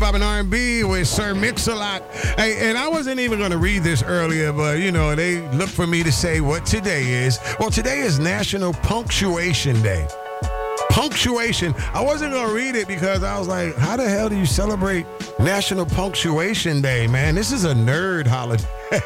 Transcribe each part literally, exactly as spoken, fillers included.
hop and R and B with Sir Mix-a-Lot. Hey, and I wasn't even going to read this earlier, but, you know, they look for me to say what today is. Well, today is National Punctuation Day. Punctuation. I wasn't going to read it because I was like, how the hell do you celebrate National Punctuation Day, man? This is a nerd holiday.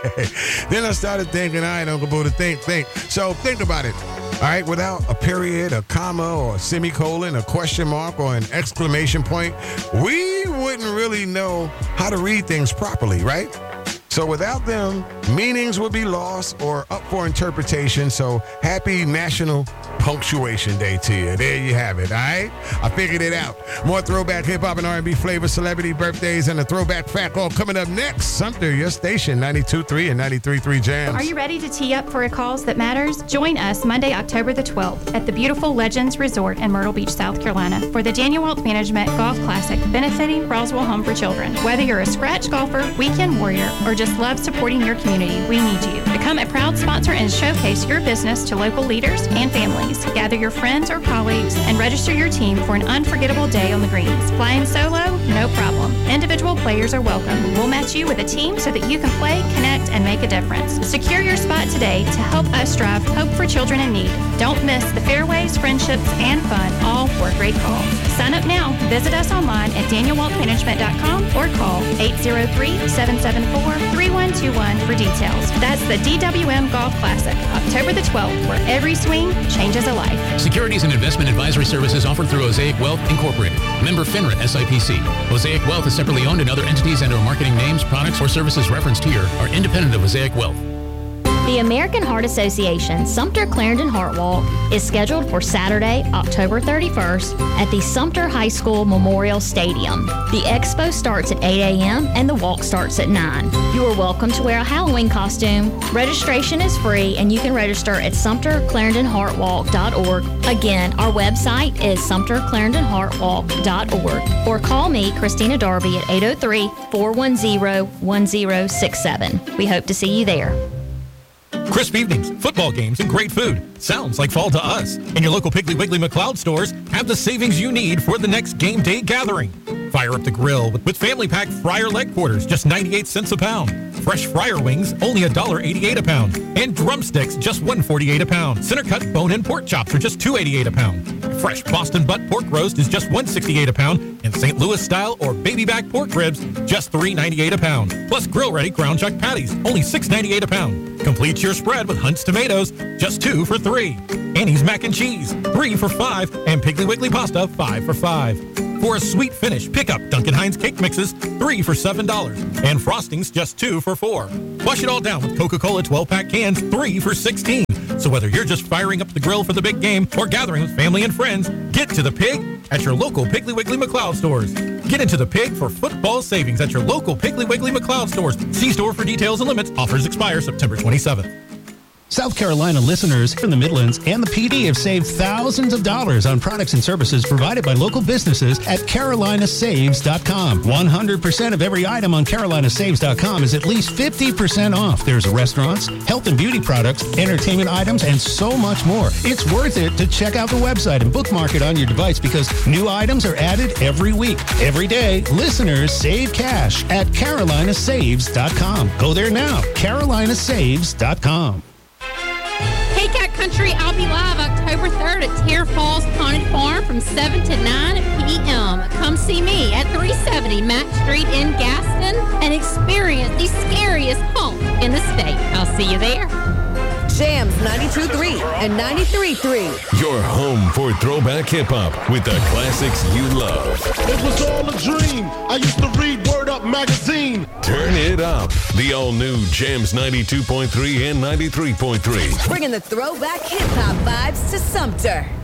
Then I started thinking, all right, Uncle Buddha, think, think. So think about it. All right, without a period, a comma, or a semicolon, a question mark, or an exclamation point, we wouldn't really know how to read things properly, right? So without them, meanings would be lost or up for interpretation. So happy National Punctuation Day to you. There you have it, all right? I figured it out. More throwback hip-hop and R and B flavor, celebrity birthdays, and a throwback fact all coming up next. Sumter, your station, ninety-two point three and ninety-three point three Jams. Are you ready to tee up for a cause that matters? Join us Monday, October the twelfth at the beautiful Legends Resort in Myrtle Beach, South Carolina for the Daniel Wealth Management Golf Classic benefiting Roswell Home for Children. Whether you're a scratch golfer, weekend warrior, or just love supporting your community, we need you. Become a proud sponsor and showcase your business to local leaders and families. Gather your friends or colleagues and register your team for an unforgettable day on the greens. Flying solo? No problem. Individual players are welcome. We'll match you with a team so that you can play, connect, and make a difference. Secure your spot today to help us drive hope for children in need. Don't miss the fairways, friendships, and fun, all for a great cause. Sign up now. Visit us online at daniel wealth management dot com or call eight zero three, seven seven four, three one two one for details. That's the D W M Golf Classic, October the twelfth, where every swing changes a life. Securities and investment advisory services offered through Osaic Wealth Incorporated. Member FINRA S I P C. Osaic Wealth is separately owned, and other entities and or marketing names, products, or services referenced here are independent of Osaic Wealth. The American Heart Association Sumter Clarendon Heart Walk is scheduled for Saturday, October thirty-first at the Sumter High School Memorial Stadium. The expo starts at eight a.m. and the walk starts at nine. You are welcome to wear a Halloween costume. Registration is free and you can register at sumter clarendon heart walk dot org. Again, our website is sumter clarendon heart walk dot org or call me, Christina Darby, at eight oh three, four one zero, one zero six seven. We hope to see you there. Crisp evenings, football games, and great food. Sounds like fall to us. And your local Piggly Wiggly McLeod stores have the savings you need for the next game day gathering. Fire up the grill with, with family pack fryer leg quarters, just ninety-eight cents a pound. Fresh fryer wings, only one dollar eighty-eight a pound. And drumsticks, just one dollar forty-eight a pound. Center cut bone-in pork chops are just two dollars eighty-eight a pound. Fresh Boston butt pork roast is just one dollar sixty-eight a pound. And Saint Louis style or baby back pork ribs, just three dollars ninety-eight a pound. Plus grill-ready ground chuck patties, only six dollars ninety-eight a pound. Complete your spread with Hunt's tomatoes, just two for three. Annie's mac and cheese, three for five. And Piggly Wiggly pasta, five for five. For a sweet finish, pick up Duncan Hines cake mixes, three for seven dollars. And frostings, just two for four. Wash it all down with Coca-Cola twelve-pack cans, three for sixteen. So whether you're just firing up the grill for the big game or gathering with family and friends, get to the Pig at your local Piggly Wiggly McLeod stores. Get into the Pig for football savings at your local Piggly Wiggly McLeod stores. See store for details and limits. Offers expire September twenty-seventh. South Carolina listeners in the Midlands and the P D have saved thousands of dollars on products and services provided by local businesses at carolina saves dot com. one hundred percent of every item on carolina saves dot com is at least fifty percent off. There's restaurants, health and beauty products, entertainment items, and so much more. It's worth it to check out the website and bookmark it on your device because new items are added every week. Every day, listeners save cash at carolina saves dot com. Go there now, carolina saves dot com. K-Cat Country, I'll be live October third at Tear Falls Haunted Farm from seven to nine p.m. Come see me at three seventy Mack Street in Gaston and experience the scariest haunt in the state. I'll see you there. Jams ninety-two point three and ninety-three point three. Your home for throwback hip-hop with the classics you love. It was all a dream. I used to read Word Up magazine. Turn it up. The all-new Jams ninety-two point three and ninety-three point three. Bringing the throwback hip-hop vibes to Sumter.